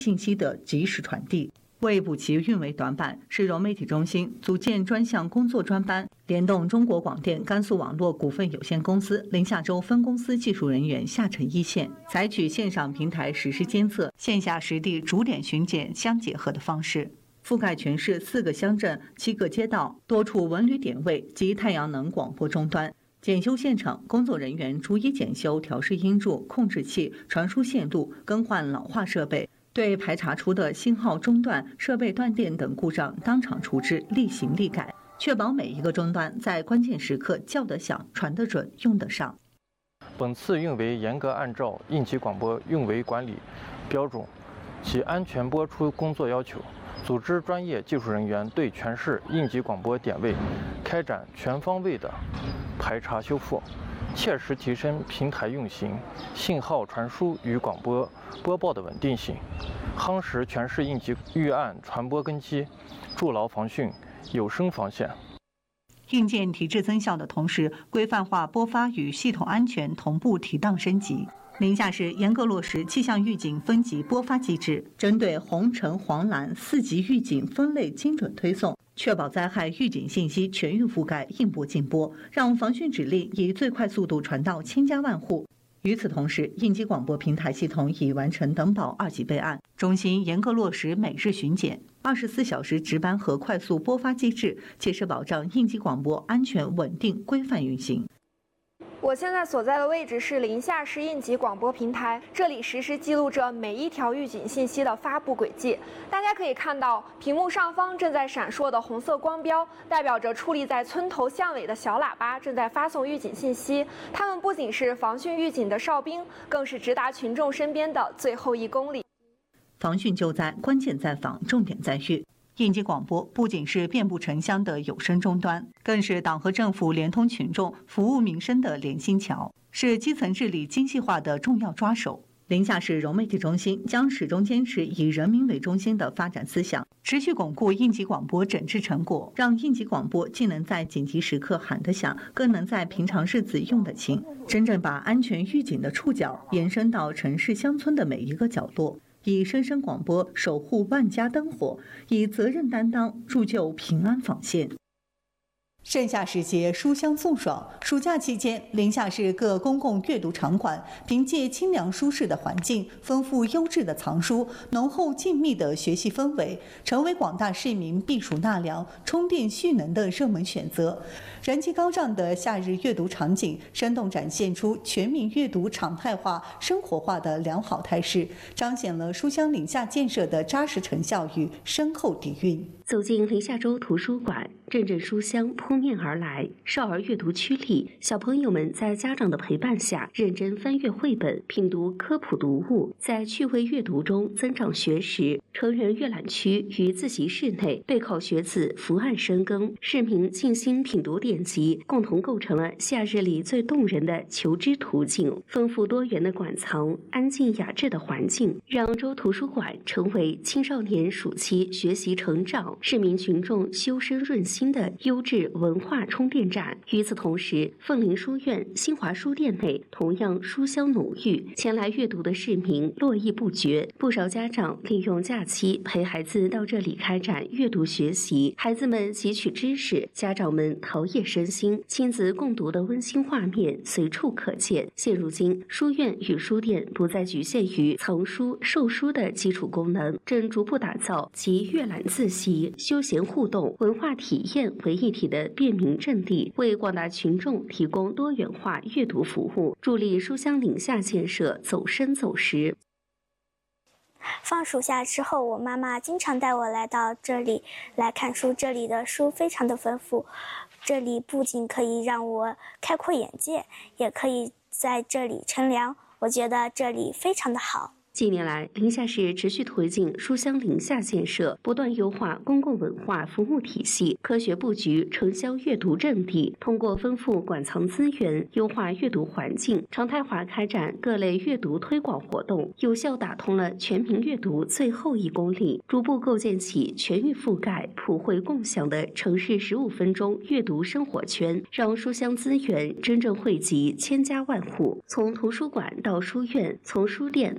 信息的及时传递。为补齐运维短板，市融媒体中心组建专项工作专班，联动中国广电甘肃网络股份有限公司临夏州分公司技术人员下沉一线，采取线上平台实时监测、线下实地主点巡检相结合的方式，覆盖全市4个乡镇、7个街道、多处文旅点位及太阳能广播终端。检修现场，工作人员逐一检修调试音柱、控制器、传输线路，更换老化设备。对排查出的信号中断、设备断电等故障，当场处置，立行立改，确保每一个终端在关键时刻叫得响、传得准、用得上。 本次运维严格按照应急广播运维管理标准及安全播出工作要求，组织专业技术人员对全市应急广播点位开展全方位的排查修复，切实提升平台运行、信号传输与广播播报的稳定性，夯实全市应急预案传播根基，筑牢防汛有声防线。 硬件提质增效的同时，规范化播发与系统安全同步提档升级。临夏市严格落实气象预警分级播发机制，针对红、橙、黄、蓝4级预警分类精准推送，确保灾害预警信息全域覆盖、应播尽播，让防汛指令以最快速度传到千家万户。与此同时，应急广播平台系统已完成等保2级备案，中心严格落实每日巡检、24小时值班和快速播发机制，切实保障应急广播安全、稳定、规范运行。 我现在所在的位置是临夏市应急广播平台，这里实时记录着每一条预警信息的发布轨迹。大家可以看到，屏幕上方正在闪烁的红色光标，代表着矗立在村头巷尾的小喇叭正在发送预警信息。它们不仅是防汛预警的哨兵，更是直达群众身边的最后1公里。 防汛救灾，关键在防，重点在预。应急广播不仅是遍布城乡的有声终端，更是党和政府连通群众、服务民生的连心桥，是基层治理精细化的重要抓手。临夏市融媒体中心将始终坚持以人民为中心的发展思想，持续巩固应急广播整治成果，让应急广播既能在紧急时刻喊得响，更能在平常日子用得勤，真正把安全预警的触角延伸到城市乡村的每一个角落。以声声广播守护万家灯火，以责任担当铸就平安纺线。盛夏时节，书香送爽。暑假期间，临夏市各公共阅读场馆凭借清凉舒适的环境、丰富优质的藏书、浓厚静谧的学习氛围，成为广大市民避暑纳凉、充电蓄能的热门选择。人气高涨的夏日阅读场景，生动展现出全民阅读常态化、生活化的良好态势，彰显了书香临夏建设的扎实成效与深厚底蕴。 走进临夏州图书馆，阵阵书香扑面而来，少儿阅读区里，小朋友们在家长的陪伴下，认真翻阅绘本，品读科普读物，在趣味阅读中增长学识。成人阅览区与自习室内，备考学子伏案深耕，市民静心品读典籍，共同构成了夏日里最动人的求知途径。丰富多元的馆藏，安静雅致的环境，让州图书馆成为青少年暑期学习成长、市民群众修身润心的优质文化充电站。与此同时，凤林书院、新华书店内同样书香浓郁，前来阅读的市民络绎不绝。不少家长利用假期陪孩子到这里开展阅读学习，孩子们汲取知识，家长们陶冶身心，亲子共读的温馨画面随处可见。现如今，书院与书店不再局限于藏书、售书的基础功能，正逐步打造集阅览自习、休闲互动、文化体验为一体的便民阵地，为广大群众提供多元化阅读服务，助力书香临夏建设走深走实。 放暑假之后，我妈妈经常带我来到这里来看书，这里的书非常的丰富，这里不仅可以让我开阔眼界，也可以在这里乘凉，我觉得这里非常的好。 近年来，临夏市持续推进书香临夏建设，不断优化公共文化服务体系，科学布局城乡阅读阵地，通过丰富馆藏资源，优化阅读环境，常态化开展各类阅读推广活动，有效打通了全民阅读最后1公里，逐步构建起全域覆盖、普惠共享的城市15分钟阅读生活圈，让书香资源真正惠及千家万户。从图书馆到书院，从书店到街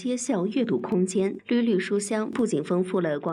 街巷阅读空间。屡屡书香不仅丰富了广